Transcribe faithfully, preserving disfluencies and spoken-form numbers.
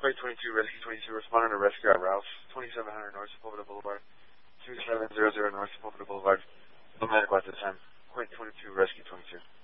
Point twenty-two, Rescue twenty-two, responding to rescue at Ralph, twenty-seven hundred North Sepulveda Boulevard, two seven zero zero North Sepulveda Boulevard. No medical at this time. Point twenty-two, Rescue twenty-two.